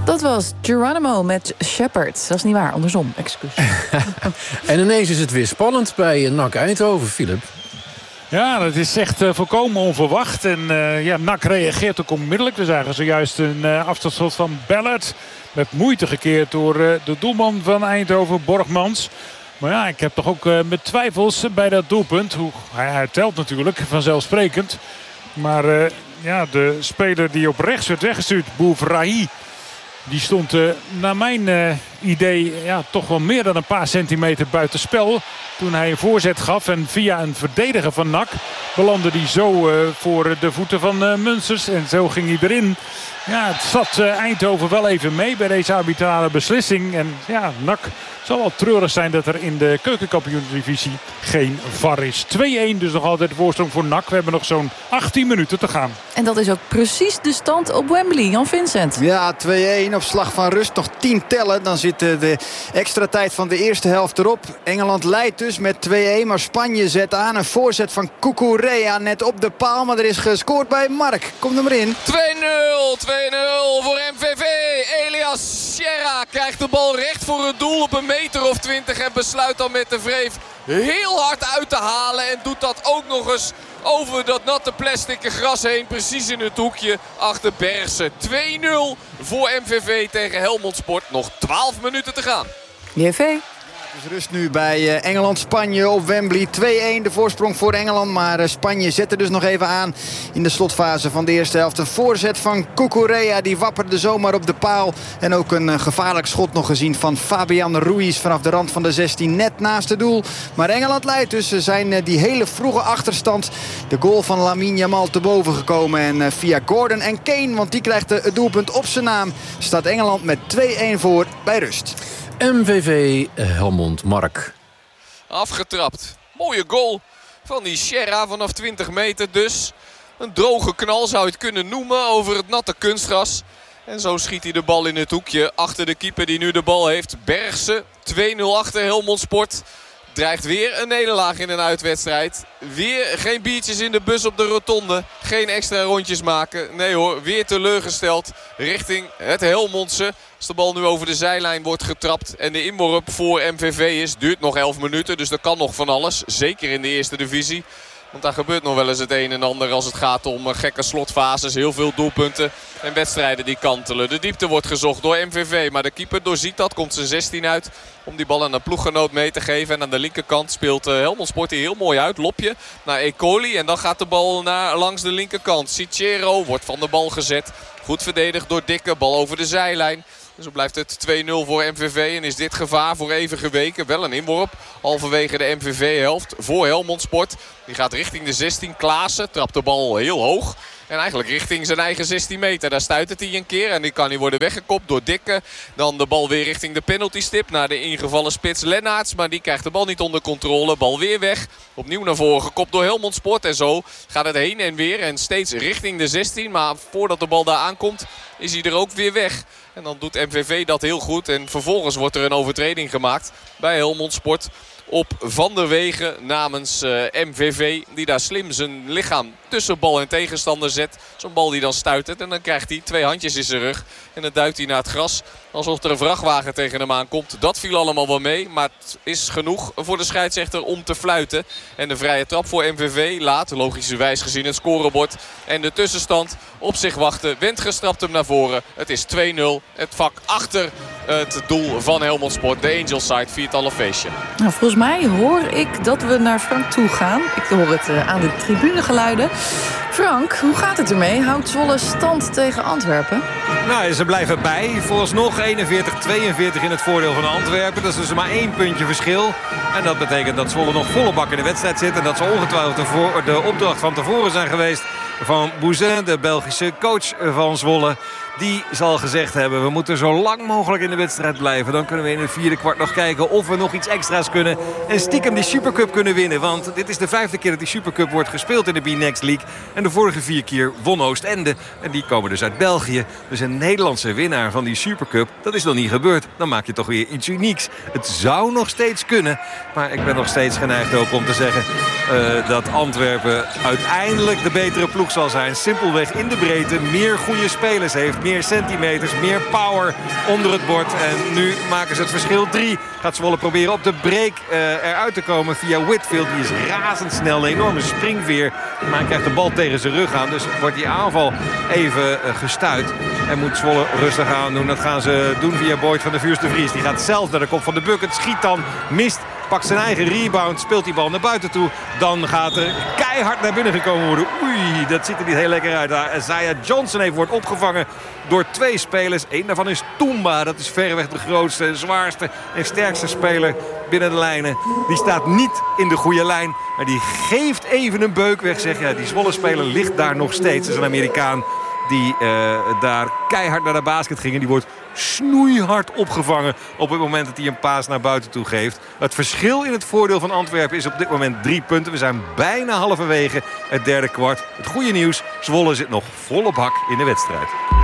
Dat was Geronimo met Shepherd. Dat is niet waar, andersom. Excuus. En ineens is het weer spannend bij NAC Eindhoven, Philip. Ja, dat is echt volkomen onverwacht. En NAC reageert ook onmiddellijk. We zagen zojuist een afstandsschot van Ballard. Met moeite gekeerd door de doelman van Eindhoven, Borgmans. Maar ja, ik heb toch ook met twijfels bij dat doelpunt. Hij telt natuurlijk, vanzelfsprekend. Maar de speler die op rechts werd weggestuurd, Bouvrahi, die stond naar mijn idee toch wel meer dan een paar centimeter buiten spel. Toen hij een voorzet gaf en via een verdediger van NAC belandde hij zo voor de voeten van Munsters. En zo ging hij erin. Ja, het zat Eindhoven wel even mee bij deze arbitrale beslissing. En ja, NAC zal wel treurig zijn dat er in de keukenkampioen-divisie geen VAR is. 2-1 dus nog altijd de voorsprong voor NAC. We hebben nog zo'n 18 minuten te gaan. En dat is ook precies de stand op Wembley. Jan Vincent. Ja, 2-1 op slag van rust. Nog 10 tellen. Dan zit de extra tijd van de eerste helft erop. Engeland leidt dus met 2-1. Maar Spanje zet aan. Een voorzet van Cucurella net op de paal. Maar er is gescoord bij Mark. Kom er maar in. 2-0 voor MVV. Elias Sierra krijgt de bal recht voor het doel op een meter of 20. En besluit dan met de wreef heel hard uit te halen. En doet dat ook nog eens over dat natte plastic gras heen. Precies in het hoekje achter Bergse. 2-0 voor MVV tegen Helmond Sport. Nog 12 minuten te gaan. JV. Dus rust nu bij Engeland-Spanje op Wembley. 2-1 de voorsprong voor Engeland. Maar Spanje zet er dus nog even aan in de slotfase van de eerste helft. Een voorzet van Cucurella. Die wapperde zomaar op de paal. En ook een gevaarlijk schot nog gezien van Fabian Ruiz vanaf de rand van de 16. Net naast het doel. Maar Engeland leidt dus. Ze zijn die hele vroege achterstand. De goal van Lamine Yamal te boven gekomen. En via Gordon en Kane, want die krijgt het doelpunt op zijn naam, staat Engeland met 2-1 voor bij rust. MVV Helmond, Mark. Afgetrapt. Mooie goal van die Sierra vanaf 20 meter dus. Een droge knal zou je het kunnen noemen over het natte kunstgras. En zo schiet hij de bal in het hoekje achter de keeper die nu de bal heeft. Bergse, 2-0 achter Helmond Sport. Dreigt weer een nederlaag in een uitwedstrijd. Weer geen biertjes in de bus op de rotonde. Geen extra rondjes maken. Nee hoor, weer teleurgesteld richting het Helmondse. Als de bal nu over de zijlijn wordt getrapt en de inworp voor MVV is, duurt nog 11 minuten. Dus er kan nog van alles. Zeker in de eerste divisie. Want daar gebeurt nog wel eens het een en ander als het gaat om gekke slotfases. Heel veel doelpunten en wedstrijden die kantelen. De diepte wordt gezocht door MVV. Maar de keeper doorziet dat. Komt zijn 16 uit om die bal aan een ploeggenoot mee te geven. En aan de linkerkant speelt Helmond Sport hier heel mooi uit. Lopje naar Ecoli. En dan gaat de bal langs de linkerkant. Cicero wordt van de bal gezet. Goed verdedigd door Dikke. Bal over de zijlijn. Dus zo blijft het 2-0 voor MVV. En is dit gevaar voor even geweken. Wel een inworp. Halverwege de MVV-helft voor Helmond Sport. Die gaat richting de 16. Klaassen trapt de bal heel hoog. En eigenlijk richting zijn eigen 16 meter. Daar stuitert hij een keer. En die kan hij worden weggekopt door Dikke. Dan de bal weer richting de penaltystip. Naar de ingevallen spits Lennarts. Maar die krijgt de bal niet onder controle. Bal weer weg. Opnieuw naar voren gekopt door Helmond Sport. En zo gaat het heen en weer. En steeds richting de 16. Maar voordat de bal daar aankomt is hij er ook weer weg. En dan doet MVV dat heel goed. En vervolgens wordt er een overtreding gemaakt bij Helmond Sport op Van der Wegen namens MVV. Die daar slim zijn lichaam tussen bal en tegenstander zet. Zo'n bal die dan stuitert. En dan krijgt hij 2 handjes in zijn rug. En dan duikt hij naar het gras. Alsof er een vrachtwagen tegen hem aankomt. Dat viel allemaal wel mee. Maar het is genoeg voor de scheidsrechter om te fluiten. En de vrije trap voor MVV laat logischerwijs gezien het scorebord. En de tussenstand op zich wachten. Wendges trapt hem naar voren. Het is 2-0. Het vak achter het doel van Helmond Sport. De Angels side viert al een feestje. Nou, volgens mij hoor ik dat we naar Frank toe gaan. Ik hoor het aan de tribunegeluiden. Frank, hoe gaat het ermee? Houdt Zwolle stand tegen Antwerpen? Nou, ze blijven bij. Vooralsnog 41-42 in het voordeel van Antwerpen. Dat is dus maar 1 puntje verschil. En dat betekent dat Zwolle nog volle bak in de wedstrijd zit. En dat ze ongetwijfeld de opdracht van tevoren zijn geweest van Bouzin, de Belgische coach van Zwolle. Die zal gezegd hebben, we moeten zo lang mogelijk in de wedstrijd blijven. Dan kunnen we in de 4e kwart nog kijken of we nog iets extra's kunnen. En stiekem die Supercup kunnen winnen. Want dit is de 5e keer dat die Supercup wordt gespeeld in de B-Next League. En de vorige 4 keer won Oostende. En die komen dus uit België. Dus een Nederlandse winnaar van die Supercup. Dat is nog niet gebeurd. Dan maak je toch weer iets unieks. Het zou nog steeds kunnen. Maar ik ben nog steeds geneigd ook om te zeggen dat Antwerpen uiteindelijk de betere ploeg zal zijn. Simpelweg in de breedte meer goede spelers heeft. meer centimeters, meer power onder het bord. En nu maken ze het verschil 3. Gaat Zwolle proberen op de break eruit te komen via Whitfield. Die is razendsnel, een enorme springveer. Maar hij krijgt de bal tegen zijn rug aan. Dus wordt die aanval even gestuit. En moet Zwolle rustig aan doen. Dat gaan ze doen via Boyd van der Vuurs de Vries. Die gaat zelf naar de kop van de bucket. Schiet dan, mist, pakt zijn eigen rebound. Speelt die bal naar buiten toe. Dan gaat er keihard naar binnen gekomen worden. Oei, dat ziet er niet heel lekker uit. Isaiah Johnson wordt opgevangen door 2 spelers. Eén daarvan is Toumba. Dat is verreweg de grootste, zwaarste en sterkste speler binnen de lijnen. Die staat niet in de goede lijn. Maar die geeft even een beuk weg. Zeg, ja, die Zwolle-speler ligt daar nog steeds. Dat is een Amerikaan die daar keihard naar de basket ging. En die wordt snoeihard opgevangen op het moment dat hij een paas naar buiten toe geeft. Het verschil in het voordeel van Antwerpen is op dit moment 3 punten. We zijn bijna halverwege het derde kwart. Het goede nieuws, Zwolle zit nog volop hak in de wedstrijd.